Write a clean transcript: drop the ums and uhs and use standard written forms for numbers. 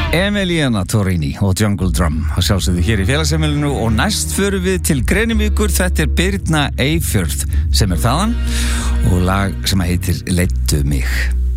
Emiliana Torrini og Jungle Drum að sjálfsögðu hér í félagsheimilinu og næst förum við til Grenivíkur. Þetta Birna Eyfjörð sem þaðan og lag sem heitir Leiddu mig.